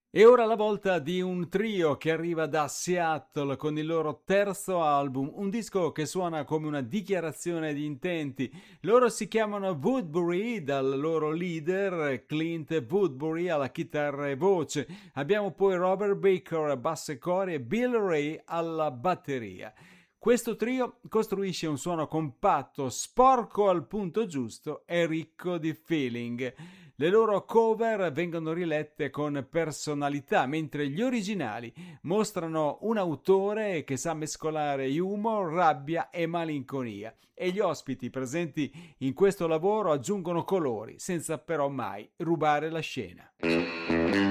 E ora la volta di un trio che arriva da Seattle con il loro terzo album, un disco che suona come una dichiarazione di intenti. Loro si chiamano Woodbury, dal loro leader Clint Woodbury alla chitarra e voce. Abbiamo poi Robert Baker a basso e cori e Bill Ray alla batteria. Questo trio costruisce un suono compatto, sporco al punto giusto e ricco di feeling. Le loro cover vengono rilette con personalità, mentre gli originali mostrano un autore che sa mescolare humor, rabbia e malinconia. E gli ospiti presenti in questo lavoro aggiungono colori, senza però mai rubare la scena.